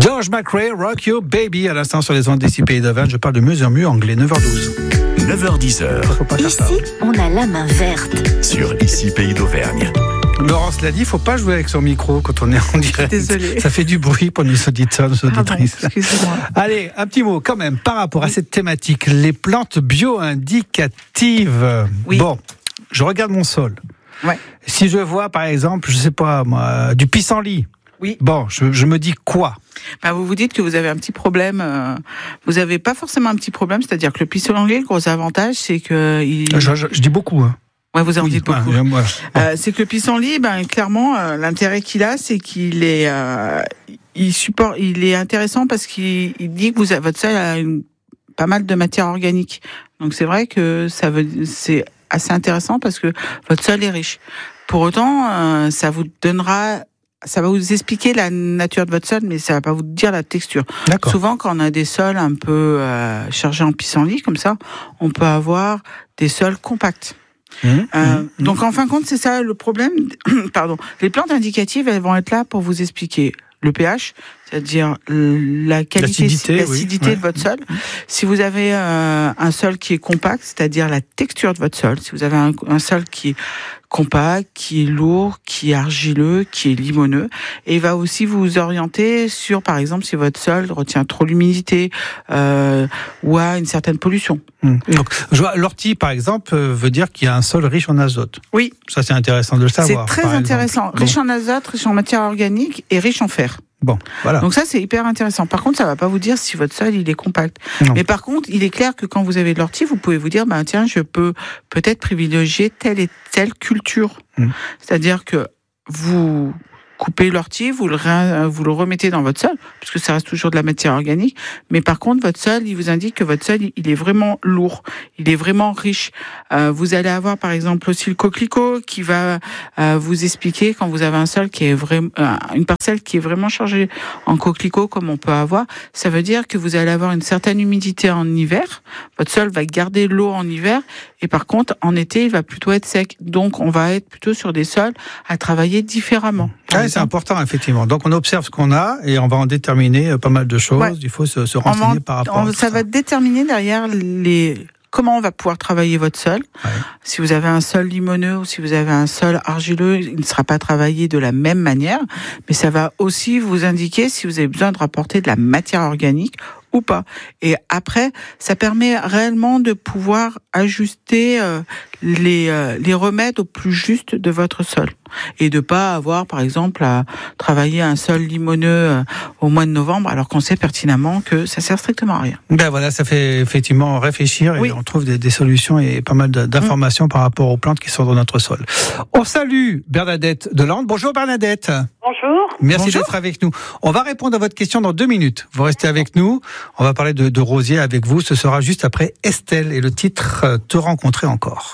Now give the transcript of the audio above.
George McRae, Rock Your Baby, à l'instant sur les ondes d'Ici Pays d'Auvergne. Je parle de mieux en mieux anglais, 9h12. 9h10. Faut pas faire ça. Ici, on a la main verte. Sur Ici Pays d'Auvergne. Laurence l'a dit, il ne faut pas jouer avec son micro quand on est en direct. Désolée. Ça fait du bruit pour nos auditeurs, nos auditrices. Pardon, excusez-moi. Allez, un petit mot quand même par rapport à cette thématique, les plantes bio-indicatives. Oui. Bon, je regarde mon sol. Ouais. Si je vois par exemple, je sais pas moi, du pissenlit. Oui. Bon, je me dis quoi ? Vous vous dites que vous avez un petit problème. Vous n'avez pas forcément un petit problème, c'est-à-dire que le pissenlit, le gros avantage, c'est que Je dis beaucoup. Hein. Ouais, vous en dites beaucoup. Moi, C'est que le pissenlit, clairement, l'intérêt qu'il a, c'est qu'il est, il est intéressant parce qu'il dit que votre sol a pas mal de matière organique. Donc c'est vrai que c'est assez intéressant parce que votre sol est riche. Pour autant, ça va vous expliquer la nature de votre sol, mais ça va pas vous dire la texture. D'accord. Souvent, quand on a des sols un peu chargés en pissenlit, comme ça, on peut avoir des sols compacts. Donc, en fin de compte, c'est ça le problème. Pardon. Les plantes indicatives, elles vont être là pour vous expliquer le pH, c'est-à-dire la qualité, l'acidité de votre sol. Si vous avez un sol qui est compact, c'est-à-dire la texture de votre sol. Si vous avez un sol qui est compact, qui est lourd, qui est argileux, qui est limoneux, et il va aussi vous orienter sur, par exemple, si votre sol retient trop l'humidité ou a une certaine pollution. Donc, l'ortie, par exemple, veut dire qu'il y a un sol riche en azote. Oui. Ça, c'est intéressant de le savoir. C'est très intéressant. Riche en azote, riche en matière organique et riche en fer. Bon, voilà. Donc ça, c'est hyper intéressant. Par contre, ça va pas vous dire si votre sol, il est compact. Non. Mais par contre, il est clair que quand vous avez de l'ortie, vous pouvez vous dire, tiens, je peux peut-être privilégier telle et telle culture. C'est-à-dire que vous coupez l'ortie, vous le remettez dans votre sol, puisque ça reste toujours de la matière organique. Mais par contre, votre sol, il vous indique que votre sol, il est vraiment lourd, il est vraiment riche. Vous allez avoir, par exemple, aussi le coquelicot qui va vous expliquer quand vous avez un sol qui est vraiment, une parcelle qui est vraiment chargée en coquelicot, comme on peut avoir. Ça veut dire que vous allez avoir une certaine humidité en hiver. Votre sol va garder l'eau en hiver. Et par contre, en été, il va plutôt être sec. Donc, on va être plutôt sur des sols à travailler différemment. Ouais, c'est important, effectivement. Donc, on observe ce qu'on a et on va en déterminer pas mal de choses. Ouais. Il faut se renseigner par rapport à ça. Ça va déterminer derrière comment on va pouvoir travailler votre sol. Ouais. Si vous avez un sol limoneux ou si vous avez un sol argileux, il ne sera pas travaillé de la même manière. Mais ça va aussi vous indiquer si vous avez besoin de rapporter de la matière organique ou pas. Et après, ça permet réellement de pouvoir ajuster les remèdes au plus juste de votre sol. Et de pas avoir, par exemple, à travailler un sol limoneux au mois de novembre, alors qu'on sait pertinemment que ça sert strictement à rien. Voilà, ça fait effectivement réfléchir et on trouve des solutions et pas mal d'informations par rapport aux plantes qui sont dans notre sol. On salue Bernadette Delande. Bonjour Bernadette. Bonjour. Merci d'être avec nous. On va répondre à votre question dans 2 minutes. Vous restez avec nous. On va parler de rosiers avec vous. Ce sera juste après Estelle et le titre « Te rencontrer encore ».